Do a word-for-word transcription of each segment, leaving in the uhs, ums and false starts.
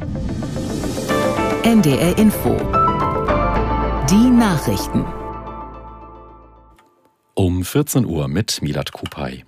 N D R Info. Die Nachrichten. Um vierzehn Uhr mit Milad Kupay.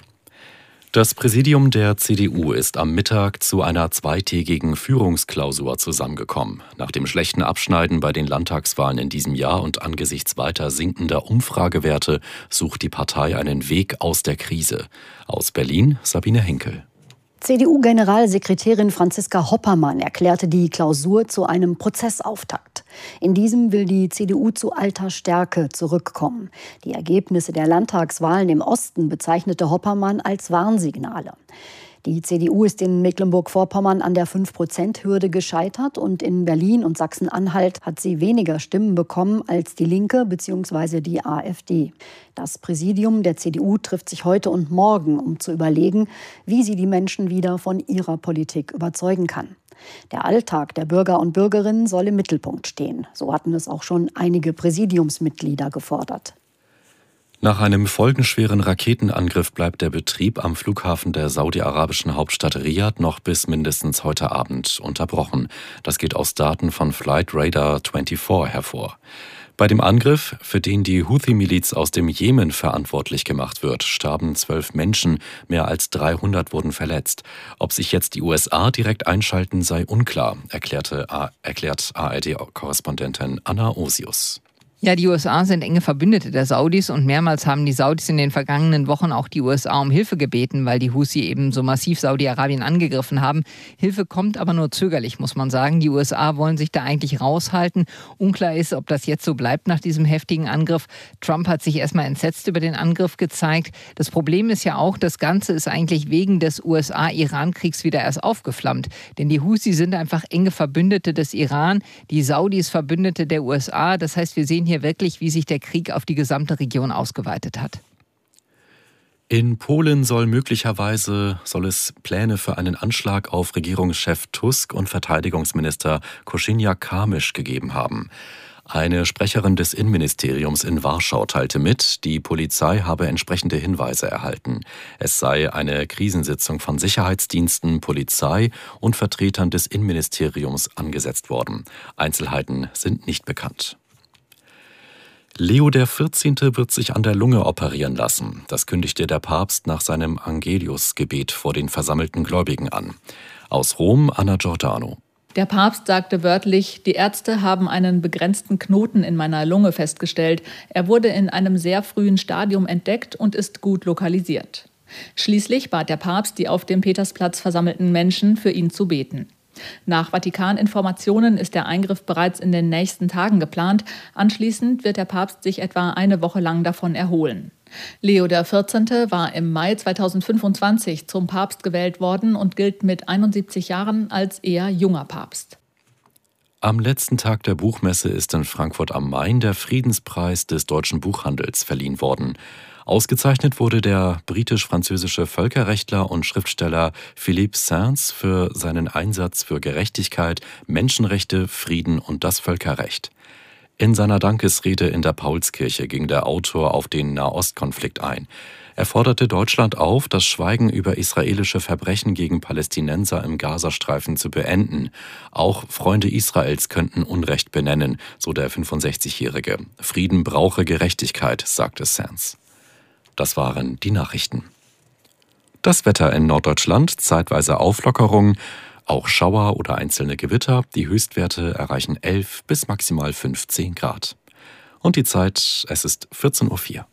Das Präsidium der C D U ist am Mittag zu einer zweitägigen Führungsklausur zusammengekommen. Nach dem schlechten Abschneiden bei den Landtagswahlen in diesem Jahr und angesichts weiter sinkender Umfragewerte sucht die Partei einen Weg aus der Krise. Aus Berlin Sabine Henkel. C D U-Generalsekretärin Franziska Hoppermann erklärte die Klausur zu einem Prozessauftakt. In diesem will die C D U zu alter Stärke zurückkommen. Die Ergebnisse der Landtagswahlen im Osten bezeichnete Hoppermann als Warnsignale. Die C D U ist in Mecklenburg-Vorpommern an der fünf Prozent Hürde gescheitert und in Berlin und Sachsen-Anhalt hat sie weniger Stimmen bekommen als die Linke bzw. die AfD. Das Präsidium der C D U trifft sich heute und morgen, um zu überlegen, wie sie die Menschen wieder von ihrer Politik überzeugen kann. Der Alltag der Bürger und Bürgerinnen soll im Mittelpunkt stehen. So hatten es auch schon einige Präsidiumsmitglieder gefordert. Nach einem folgenschweren Raketenangriff bleibt der Betrieb am Flughafen der saudi-arabischen Hauptstadt Riad noch bis mindestens heute Abend unterbrochen. Das geht aus Daten von Flight Radar vierundzwanzig hervor. Bei dem Angriff, für den die Houthi-Miliz aus dem Jemen verantwortlich gemacht wird, starben zwölf Menschen, mehr als dreihundert wurden verletzt. Ob sich jetzt die U S A direkt einschalten, sei unklar, erklärte, erklärt A R D-Korrespondentin Anna Osius. Ja, die U S A sind enge Verbündete der Saudis und mehrmals haben die Saudis in den vergangenen Wochen auch die U S A um Hilfe gebeten, weil die Houthi eben so massiv Saudi-Arabien angegriffen haben. Hilfe kommt aber nur zögerlich, muss man sagen. Die U S A wollen sich da eigentlich raushalten. Unklar ist, ob das jetzt so bleibt nach diesem heftigen Angriff. Trump hat sich erstmal entsetzt über den Angriff gezeigt. Das Problem ist ja auch, das Ganze ist eigentlich wegen des U S A-Iran-Kriegs wieder erst aufgeflammt. Denn die Houthi sind einfach enge Verbündete des Iran, die Saudis Verbündete der U S A. Das heißt, wir sehen hier wirklich, wie sich der Krieg auf die gesamte Region ausgeweitet hat. In Polen soll möglicherweise soll es Pläne für einen Anschlag auf Regierungschef Tusk und Verteidigungsminister Kosiniak-Kamysz gegeben haben. Eine Sprecherin des Innenministeriums in Warschau teilte mit, die Polizei habe entsprechende Hinweise erhalten. Es sei eine Krisensitzung von Sicherheitsdiensten, Polizei und Vertretern des Innenministeriums angesetzt worden. Einzelheiten sind nicht bekannt. Leo der vierzehnte wird sich an der Lunge operieren lassen. Das kündigte der Papst nach seinem Angelius-Gebet vor den versammelten Gläubigen an. Aus Rom, Anna Giordano. Der Papst sagte wörtlich, die Ärzte haben einen begrenzten Knoten in meiner Lunge festgestellt. Er wurde in einem sehr frühen Stadium entdeckt und ist gut lokalisiert. Schließlich bat der Papst die auf dem Petersplatz versammelten Menschen, für ihn zu beten. Nach Vatikan-Informationen ist der Eingriff bereits in den nächsten Tagen geplant. Anschließend wird der Papst sich etwa eine Woche lang davon erholen. Leo der vierzehnte war im Mai zweitausendfünfundzwanzig zum Papst gewählt worden und gilt mit einundsiebzig Jahren als eher junger Papst. Am letzten Tag der Buchmesse ist in Frankfurt am Main der Friedenspreis des deutschen Buchhandels verliehen worden. Ausgezeichnet wurde der britisch-französische Völkerrechtler und Schriftsteller Philippe Sands für seinen Einsatz für Gerechtigkeit, Menschenrechte, Frieden und das Völkerrecht. In seiner Dankesrede in der Paulskirche ging der Autor auf den Nahostkonflikt ein. Er forderte Deutschland auf, das Schweigen über israelische Verbrechen gegen Palästinenser im Gazastreifen zu beenden. Auch Freunde Israels könnten Unrecht benennen, so der fünfundsechzigjährige. Frieden brauche Gerechtigkeit, sagte Sands. Das waren die Nachrichten. Das Wetter in Norddeutschland, zeitweise Auflockerung, auch Schauer oder einzelne Gewitter. Die Höchstwerte erreichen elf bis maximal fünfzehn Grad. Und die Zeit, es ist vierzehn Uhr vier.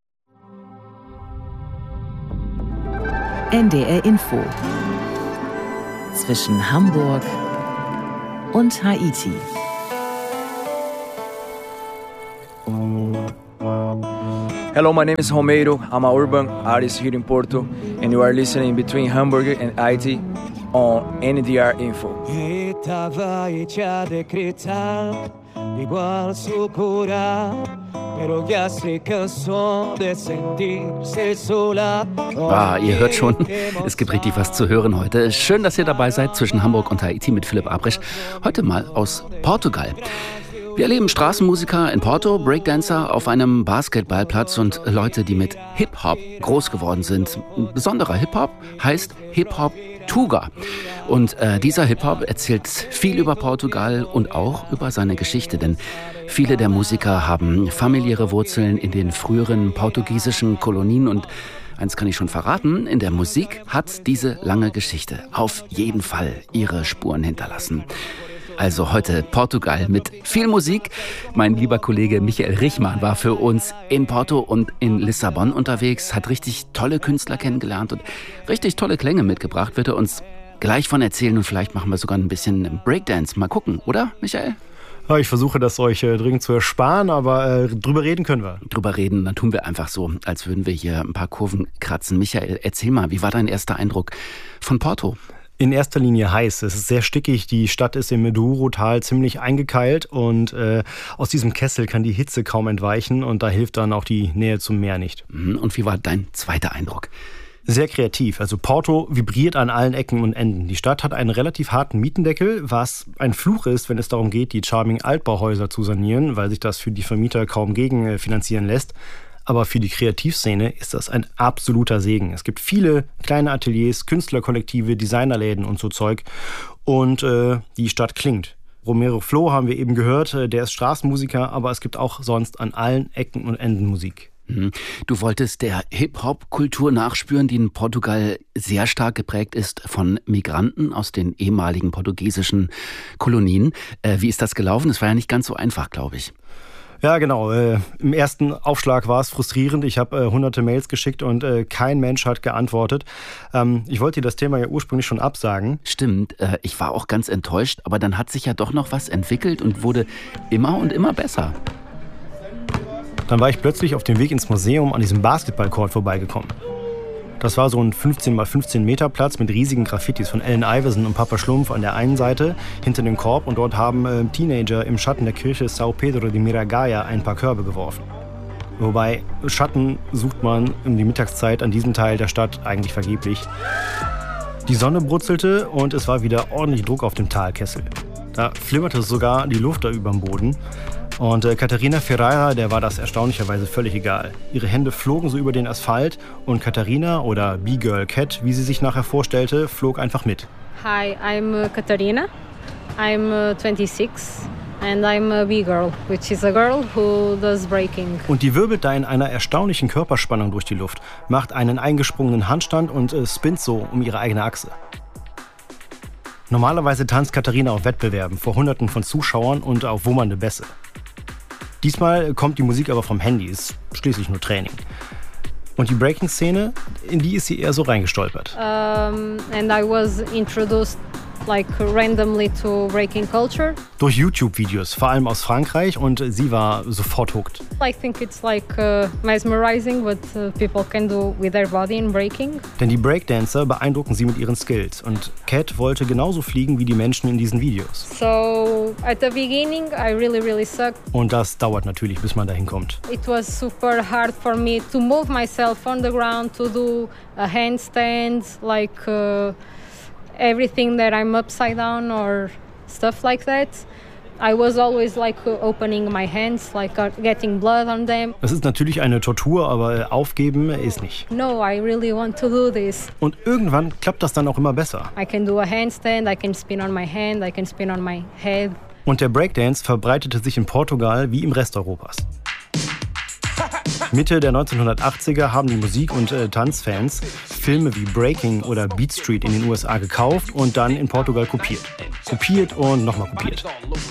N D R Info. Zwischen Hamburg und Haiti. Hello, my name is Romero. I'm an urban artist here in Porto, and you are listening between Hamburg and Haiti on N D R Info. Ah, ihr hört schon, es gibt richtig was zu hören heute. Schön, dass ihr dabei seid zwischen Hamburg und Haiti mit Philipp Abrech. Heute mal aus Portugal. Wir erleben Straßenmusiker in Porto, Breakdancer auf einem Basketballplatz und Leute, die mit Hip-Hop groß geworden sind. Ein besonderer Hip-Hop heißt Hip-Hop Tuga. Und äh, dieser Hip-Hop erzählt viel über Portugal und auch über seine Geschichte, denn viele der Musiker haben familiäre Wurzeln in den früheren portugiesischen Kolonien und eins kann ich schon verraten, in der Musik hat diese lange Geschichte auf jeden Fall ihre Spuren hinterlassen. Also heute Portugal mit viel Musik. Mein lieber Kollege Michael Richmann war für uns in Porto und in Lissabon unterwegs, hat richtig tolle Künstler kennengelernt und richtig tolle Klänge mitgebracht. Wird er uns gleich von erzählen und vielleicht machen wir sogar ein bisschen Breakdance. Mal gucken, oder Michael? Ja, ich versuche das euch äh, dringend zu ersparen, aber äh, drüber reden können wir. Drüber reden, dann tun wir einfach so, als würden wir hier ein paar Kurven kratzen. Michael, erzähl mal, wie war dein erster Eindruck von Porto? In erster Linie heiß. Es ist sehr stickig. Die Stadt ist im Douro-Tal ziemlich eingekeilt und äh, aus diesem Kessel kann die Hitze kaum entweichen und da hilft dann auch die Nähe zum Meer nicht. Und wie war dein zweiter Eindruck? Sehr kreativ. Also Porto vibriert an allen Ecken und Enden. Die Stadt hat einen relativ harten Mietendeckel, was ein Fluch ist, wenn es darum geht, die charming Altbauhäuser zu sanieren, weil sich das für die Vermieter kaum gegenfinanzieren lässt. Aber für die Kreativszene ist das ein absoluter Segen. Es gibt viele kleine Ateliers, Künstlerkollektive, Designerläden und so Zeug. Und äh, die Stadt klingt. Romero Flo haben wir eben gehört, der ist Straßenmusiker, aber es gibt auch sonst an allen Ecken und Enden Musik. Du wolltest der Hip-Hop-Kultur nachspüren, die in Portugal sehr stark geprägt ist von Migranten aus den ehemaligen portugiesischen Kolonien. Äh, wie ist das gelaufen? Es war ja nicht ganz so einfach, glaube ich. Ja, genau. Äh, im ersten Aufschlag war es frustrierend. Ich habe äh, hunderte Mails geschickt und äh, kein Mensch hat geantwortet. Ähm, ich wollte dir das Thema ja ursprünglich schon absagen. Stimmt, äh, ich war auch ganz enttäuscht, aber dann hat sich ja doch noch was entwickelt und wurde immer und immer besser. Dann war ich plötzlich auf dem Weg ins Museum an diesem Basketballcourt vorbeigekommen. Das war so ein fünfzehn mal fünfzehn Meter Platz mit riesigen Graffitis von Allen Iverson und Papa Schlumpf an der einen Seite hinter dem Korb und dort haben äh, Teenager im Schatten der Kirche São Pedro de Miragaia ein paar Körbe geworfen. Wobei Schatten sucht man um die Mittagszeit an diesem Teil der Stadt eigentlich vergeblich. Die Sonne brutzelte und es war wieder ordentlich Druck auf dem Talkessel. Da flimmerte sogar die Luft da überm Boden. Und äh, Katharina Ferreira, der war das erstaunlicherweise völlig egal. Ihre Hände flogen so über den Asphalt und Katharina, oder B-Girl Cat, wie sie sich nachher vorstellte, flog einfach mit. Hi, I'm uh, Katharina. I'm uh, twenty-six and I'm a B-Girl, which is a girl who does breaking. Und die wirbelt da in einer erstaunlichen Körperspannung durch die Luft, macht einen eingesprungenen Handstand und äh, spinnt so um ihre eigene Achse. Normalerweise tanzt Katharina auf Wettbewerben vor Hunderten von Zuschauern und auf wummernde Bässe. Diesmal kommt die Musik aber vom Handy, ist schließlich nur Training. Und die Breaking-Szene, in die ist sie eher so reingestolpert. Um, and I was introduced like randomly to breaking culture. Durch YouTube-Videos, vor allem aus Frankreich, und sie war sofort hooked. I think it's like uh, mesmerizing what uh, people can do with their body in breaking. Denn die Breakdancer beeindrucken sie mit ihren Skills und Cat wollte genauso fliegen wie die Menschen in diesen Videos. So at the beginning I really really sucked. Und das dauert natürlich, bis man dahin kommt. It was super hard for me to move myself on the ground, to do a handstand, like uh, everything that I'm upside down or stuff like that. I was always like opening my hands, like getting blood on them. Das ist natürlich eine Tortur, aber aufgeben ist nicht. No, I really want to do this. Und irgendwann klappt das dann auch immer besser. I can do a handstand, I can spin on my hand, I can spin on my head. Und der Breakdance verbreitete sich in Portugal wie im Rest Europas. Mitte der neunzehnhundertachtziger haben die Musik- und äh, Tanzfans Filme wie Breaking oder Beat Street in den U S A gekauft und dann in Portugal kopiert. Kopiert und nochmal kopiert.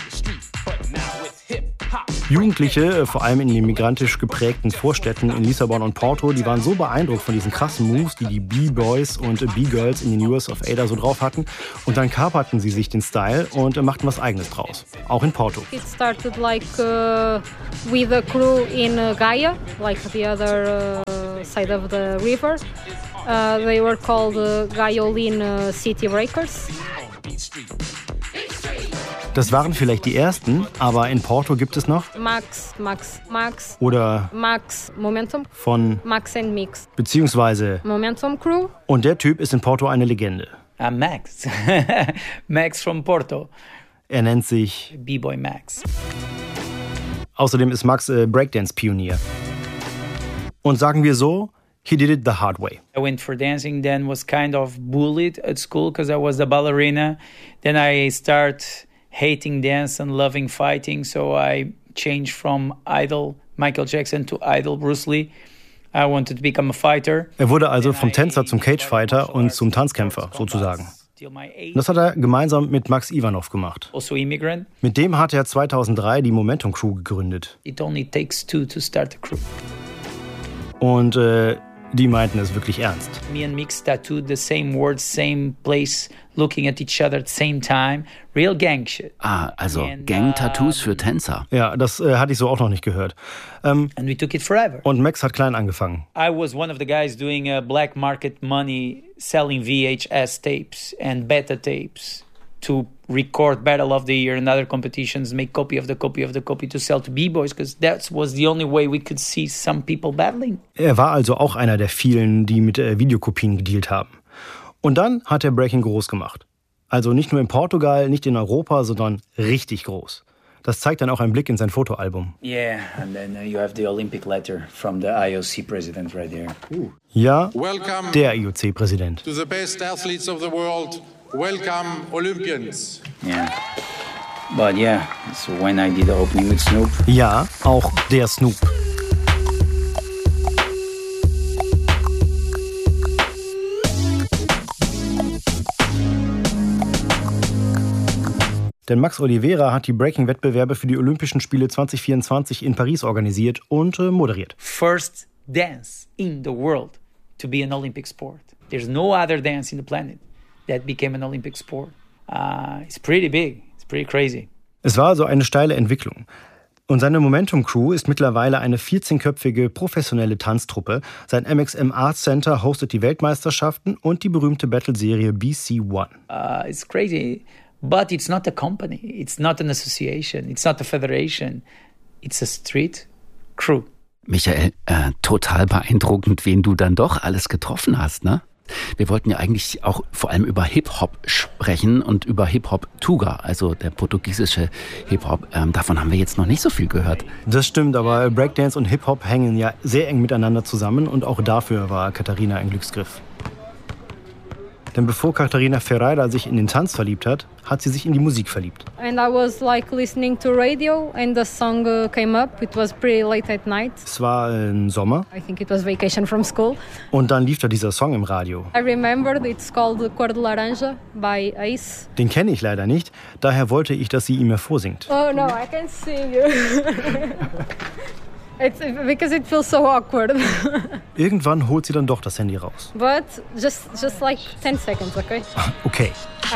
Jugendliche, vor allem in den migrantisch geprägten Vorstädten in Lissabon und Porto, die waren so beeindruckt von diesen krassen Moves, die die B-Boys und B-Girls in den U S of A da so drauf hatten. Und dann kaperten sie sich den Style und machten was Eigenes draus. Auch in Porto. It started like uh, with a crew in uh, Gaia, like the other uh, side of the river. Uh, they were called uh, Gaiolin uh, City Breakers. Das waren vielleicht die ersten, aber in Porto gibt es noch Max, Max, Max oder Max Momentum von Max and Mix beziehungsweise Momentum Crew. Und der Typ ist in Porto eine Legende. I'm Max. Max from Porto. Er nennt sich B-Boy Max. Außerdem ist Max äh, Breakdance-Pionier. Und sagen wir so, he did it the hard way. I went for dancing, then was kind of bullied at school because I was the ballerina. Then I start hating dance and loving fighting, so I changed from idol Michael Jackson to idol Bruce Lee. I wanted to become a fighter. Er wurde also vom Tänzer zum Cagefighter und zum Tanzkämpfer sozusagen. Das hat er gemeinsam mit Max Ivanov gemacht. Also immigrant. Mit dem hat er zweitausenddrei die Momentum Crew gegründet. It only takes two to start a crew. Und äh, die meinten es wirklich ernst. Me and Mix tattooed the same words, same place, looking at each other at the same time. Real gang shit. Ah, also Gang-Tattoos für Tänzer. Ja, das äh, hatte ich so auch noch nicht gehört. Ähm, And we took it forever. Und Max hat klein angefangen. I was one of the guys doing uh, black market money, selling V H S tapes and beta tapes to record Battle of the Year and other competitions, make copy of the copy of the copy to sell to B-Boys, because that was the only way we could see some people battling. Er war also auch einer der vielen, die mit äh, Videokopien gedealt haben. Und dann hat er Breaking groß gemacht. Also nicht nur in Portugal, nicht in Europa, sondern richtig groß. Das zeigt dann auch ein Blick in sein Fotoalbum. Yeah, and then uh, you have the Olympic letter from the I O C president right there. Ooh. Ja, Welcome der I O C-Präsident. to the best athletes of the world. Welcome, Olympians. Yeah. But yeah, so when I did the opening with Snoop. Ja, auch der Snoop. Denn Max Oliveira hat die Breaking-Wettbewerbe für die Olympischen Spiele zwanzig vierundzwanzig in Paris organisiert und äh, moderiert. First dance in the world to be an Olympic sport. There's no other dance in the planet that became an Olympic sport. Uh, it's pretty big. It's pretty crazy. Es war also eine steile Entwicklung. Und seine Momentum Crew ist mittlerweile eine vierzehnköpfige professionelle Tanztruppe. Sein M X M Art Center hostet die Weltmeisterschaften und die berühmte Battle-Serie B C One. Uh, it's crazy, but it's not a company. It's not an association. It's not a federation. It's a street crew. Michael, äh, total beeindruckend, wen du dann doch alles getroffen hast, ne? Wir wollten ja eigentlich auch vor allem über Hip-Hop sprechen und über Hip-Hop-Tuga, also der portugiesische Hip-Hop. Ähm, davon haben wir jetzt noch nicht so viel gehört. Das stimmt, aber Breakdance und Hip-Hop hängen ja sehr eng miteinander zusammen und auch dafür war Katharina ein Glücksgriff. Denn bevor Katharina Ferreira sich in den Tanz verliebt hat, hat sie sich in die Musik verliebt. And I was like listening to radio and the song uh, came up. It was pretty late at night. Es war im Sommer. I think it was vacation from school. Und dann lief da dieser Song im Radio. I remembered it's called Cor de Laranja by Ace. Den kenne ich leider nicht, daher wollte ich, dass sie ihn mir vorsingt. Oh no, I can't sing you. It's because it feels so awkward. Irgendwann holt sie dann doch das Handy raus. But just just like ten seconds, okay? Okay.